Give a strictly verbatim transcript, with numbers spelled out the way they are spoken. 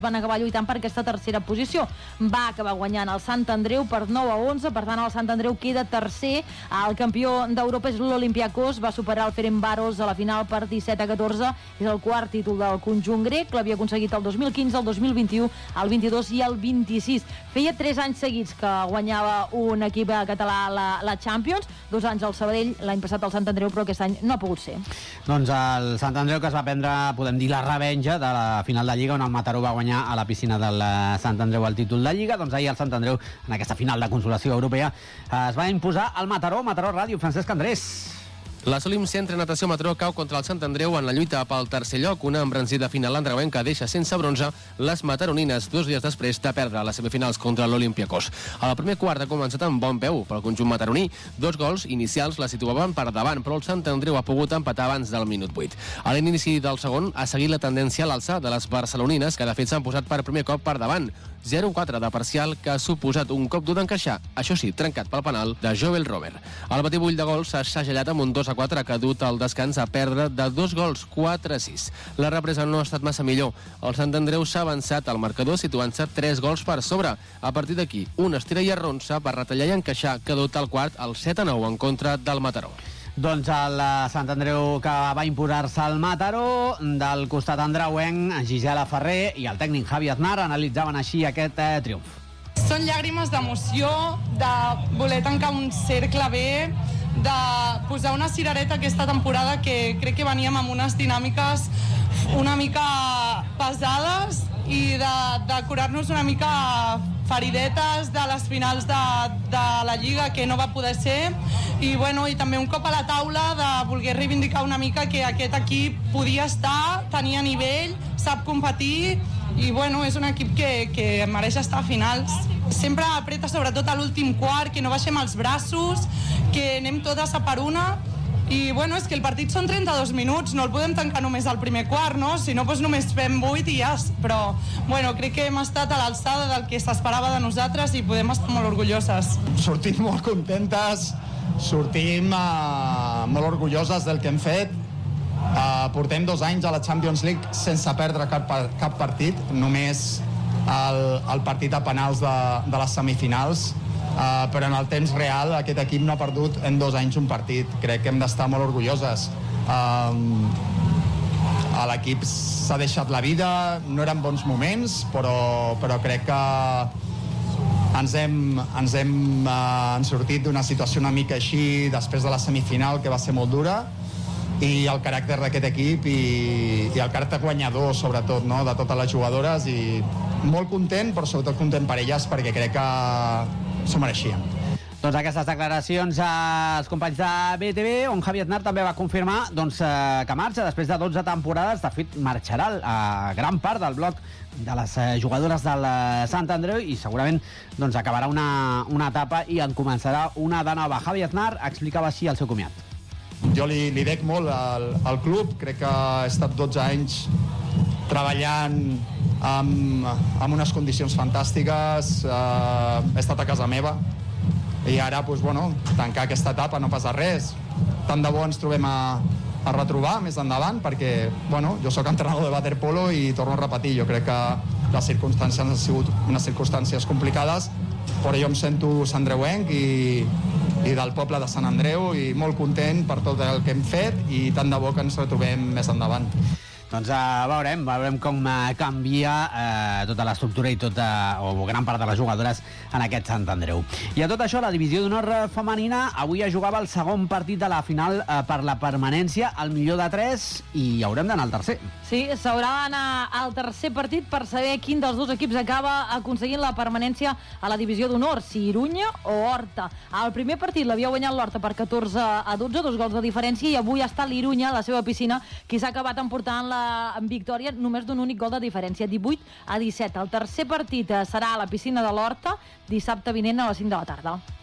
van acabar lluitant per aquesta tercera posició. Va acabar guanyant el Sant Andreu per nou a onze, per tant el Sant Andreu queda tercer. El campió d'Europa és l'Olympiakos, va superar el Ferencváros a la final per disset a catorze, és el quart títol del conjunt grec, l'havia aconseguit el dos mil quinze, el dos mil vint-i-u, el vint-i-dos i el vint-i-sis. Feia tres anys seguits que guanyava un equip català la, la Champions, dos anys al Sabadell, l'any passat el Sant Andreu, però aquest any no ha pogut ser. Doncs el Sant Andreu, que es va prendre, podem dir, la revenja de la final de Lliga, on el Mataró va guanyar a la piscina del Sant Andreu el títol de Lliga. Doncs ahir el Sant Andreu, en aquesta final de consolació europea, es va imposar al Mataró. Mataró Ràdio, Francesc Andrés. La Solim Centre Natació Mataró cau contra el Sant Andreu en la lluita pel tercer lloc, una embranzida final andreuenca deixa sense bronze les mataronines dos dies després de perdre les semifinals contra l'Olympiakos. El primer quart ha començat amb bon peu pel conjunt mataroní. Dos gols inicials la situaven per davant, però el Sant Andreu ha pogut empatar abans del minut vuit. A l'inici del segon ha seguit la tendència a l'alça de les barcelonines, que de fet s'han posat per primer cop per davant. zero quatre de parcial, que ha suposat un cop dur d'encaixar, això sí, trencat pel penal de Joel Romer. El batibull de gols s'ha segellat amb un dos a quatre que ha dut al descans a perdre de dos gols, quatre a sis. La represa no ha estat massa millor. El Sant Andreu s'ha avançat al marcador situant-se tres gols per sobre. A partir d'aquí, un estira i arronsa per retallar i encaixar, que ha dut al quart el set a nou en contra del Mataró. Doncs el Sant Andreu, que va imposar-se al Mataró. Del costat andreuenc, Gisela Ferrer i el tècnic Javi Aznar analitzaven així aquest eh, triomf. Són llàgrimes d'emoció, de voler tancar un cercle bé, de posar una cirereta aquesta temporada, que crec que veníem amb unes dinàmiques una mica pesades, i de, de curar-nos una mica feridetes de les finals de, de la Lliga, que no va poder ser, i, bueno, i també un cop a la taula de voler reivindicar una mica que aquest equip podia estar, tenia nivell, sap competir, i, bueno, és un equip que, que mereix estar a finals. Sempre apreta, sobretot a l'últim quart, que no baixem els braços, que anem totes a per una. I, bueno, és que el partit són trenta-dos minuts, no el podem tancar només al primer quart, no? Si no, doncs només fem vuit i ja. Però, bueno, crec que hem estat a l'alçada del que s'esperava de nosaltres i podem estar molt orgulloses. Sortim molt contentes, sortim uh, molt orgulloses del que hem fet. Uh, portem dos anys a la Champions League sense perdre cap, cap partit, només el, el partit a penals de, de les semifinals. Uh, però en el temps real aquest equip no ha perdut en dos anys un partit. Crec que hem d'estar molt orgulloses. Um, l'equip s'ha deixat la vida, no eren bons moments, però, però crec que ens hem, ens hem uh, sortit d'una situació una mica així després de la semifinal, que va ser molt dura, i el caràcter d'aquest equip i, i el caràcter guanyador, sobretot, no?, de totes les jugadores, i molt content, però sobretot content per elles, perquè crec que s'ho mereixien. Doncs aquestes declaracions als companys de B T V, on Javi Aznar també va confirmar doncs, eh, que marxa després de dotze temporades. De fet, marxarà a gran part del bloc de les eh, jugadores del Sant Andreu, i segurament doncs, acabarà una, una etapa i en començarà una de nova. Javi Aznar explicava així el seu comiat. Jo li, li dec molt al, al club. Crec que he estat dotze anys treballant amb, amb unes condicions fantàstiques, eh, he estat a casa meva, i ara, doncs, bueno, tancar aquesta etapa no passa res. Tant de bo ens trobem a, a retrobar més endavant, perquè, bueno, jo sóc entrenador de waterpolo i torno a repetir, jo crec que les circumstàncies han sigut unes circumstàncies complicades, però jo em sento santandreuenc i, i del poble de Sant Andreu, i molt content per tot el que hem fet, i tant de bo que ens retrobem més endavant. Doncs uh, veurem, veurem com uh, canvia uh, tota l'estructura i tota, o gran part de les jugadores en aquest Sant Andreu. I a tot això, la divisió d'honor femenina avui es jugava el segon partit de la final uh, per la permanència, el millor de tres, i haurem d'anar al tercer. Sí, s'haurà d'anar al tercer partit per saber quin dels dos equips acaba aconseguint la permanència a la divisió d'honor, si Irunya o Horta. El primer partit l'havia guanyat l'Horta per catorze a dotze, dos gols de diferència, i avui està l'Irunya, a la seva piscina, qui s'ha acabat emportant la en victòria només d'un únic gol de diferència, divuit a disset. El tercer partit serà a la piscina de l'Horta dissabte vinent a les cinc de la tarda.